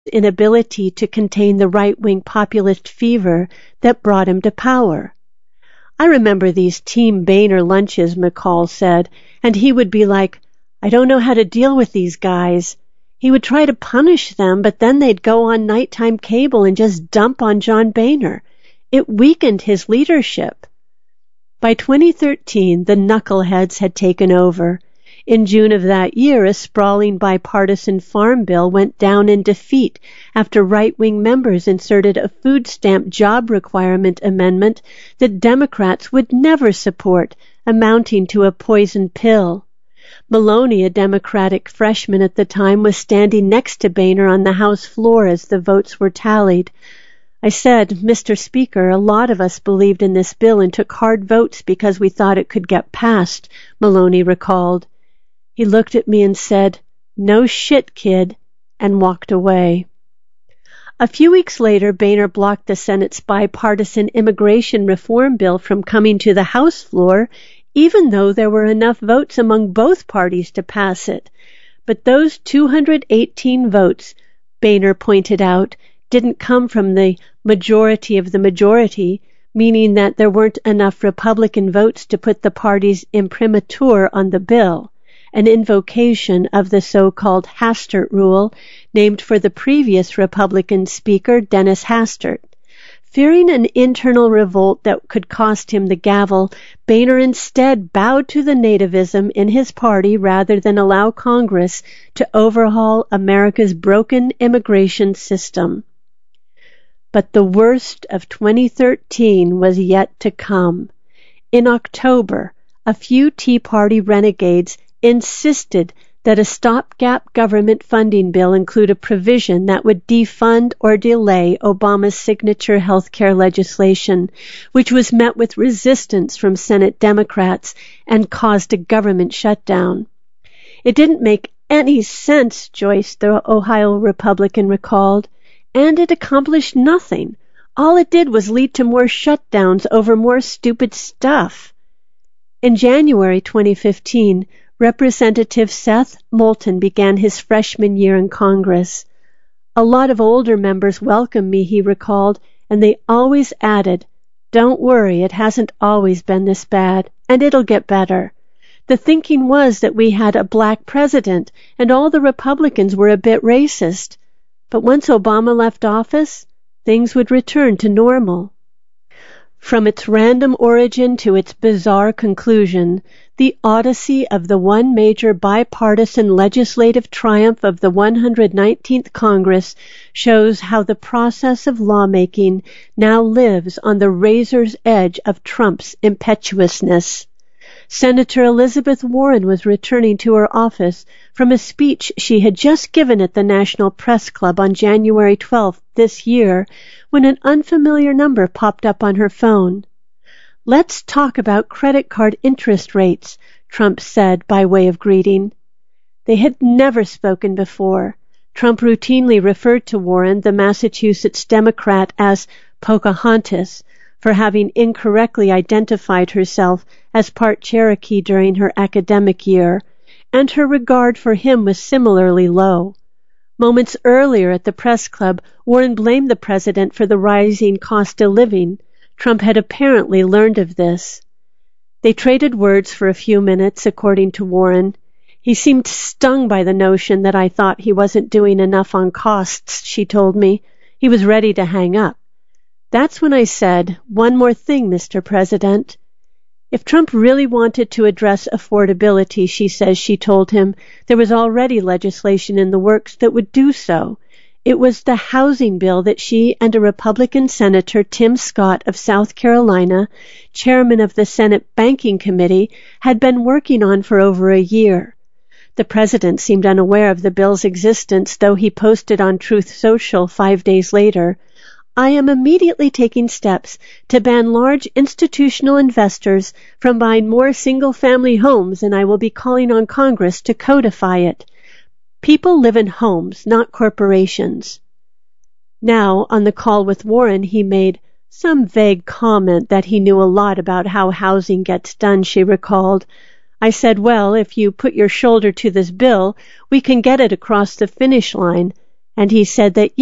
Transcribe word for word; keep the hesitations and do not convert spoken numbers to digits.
inability to contain the right-wing populist fever that brought him to power. I remember these Team Boehner lunches, McCall said, and he would be like, I don't know how to deal with these guys. He would try to punish them, but then they'd go on nighttime cable and just dump on John Boehner. It weakened his leadership. By twenty thirteen, the knuckleheads had taken over. In June of that year, a sprawling bipartisan farm bill went down in defeat after right-wing members inserted a food stamp job requirement amendment that Democrats would never support, amounting to a poison pill. Maloney, a Democratic freshman at the time, was standing next to Boehner on the House floor as the votes were tallied. I said, Mister Speaker, a lot of us believed in this bill and took hard votes because we thought it could get passed, Maloney recalled. He looked at me and said, no shit, kid, and walked away. A few weeks later, Boehner blocked the Senate's bipartisan immigration reform bill from coming to the House floor, even though there were enough votes among both parties to pass it. But those two hundred eighteen votes, Boehner pointed out, didn't come from the majority of the majority, meaning that there weren't enough Republican votes to put the party's imprimatur on the bill, an invocation of the so-called Hastert rule, named for the previous Republican Speaker, Dennis Hastert. Fearing an internal revolt that could cost him the gavel, Boehner instead bowed to the nativism in his party rather than allow Congress to overhaul America's broken immigration system. But the worst of twenty thirteen was yet to come. In October, a few Tea Party renegades insisted that a stopgap government funding bill include a provision that would defund or delay Obama's signature health care legislation, which was met with resistance from Senate Democrats and caused a government shutdown. It didn't make any sense, Joyce, the Ohio Republican, recalled, and it accomplished nothing. All it did was lead to more shutdowns over more stupid stuff. In January twenty fifteen, Representative Seth Moulton began his freshman year in Congress. A lot of older members welcomed me, he recalled, and they always added, don't worry, it hasn't always been this bad, and it'll get better. The thinking was that we had a black president, and all the Republicans were a bit racist. But once Obama left office, things would return to normal. From its random origin to its bizarre conclusion, the odyssey of the one major bipartisan legislative triumph of the one hundred nineteenth Congress shows how the process of lawmaking now lives on the razor's edge of Trump's impetuousness. Senator Elizabeth Warren was returning to her office from a speech she had just given at the National Press Club on January twelfth this year when an unfamiliar number popped up on her phone. Let's talk about credit card interest rates, Trump said by way of greeting. They had never spoken before. Trump routinely referred to Warren, the Massachusetts Democrat, as Pocahontas, for having incorrectly identified herself as part Cherokee during her academic year, and her regard for him was similarly low. Moments earlier at the press club, Warren blamed the president for the rising cost of living. Trump had apparently learned of this. They traded words for a few minutes, according to Warren. He seemed stung by the notion that I thought he wasn't doing enough on costs, she told me. He was ready to hang up. That's when I said, one more thing, Mister President. If Trump really wanted to address affordability, she says she told him, there was already legislation in the works that would do so. It was the housing bill that she and a Republican Senator, Tim Scott of South Carolina, chairman of the Senate Banking Committee, had been working on for over a year. The president seemed unaware of the bill's existence, though he posted on Truth Social five days later, I am immediately taking steps to ban large institutional investors from buying more single-family homes, and I will be calling on Congress to codify it. People live in homes, not corporations. Now, on the call with Warren, he made some vague comment that he knew a lot about how housing gets done, she recalled. I said, well, if you put your shoulder to this bill, we can get it across the finish line. And he said that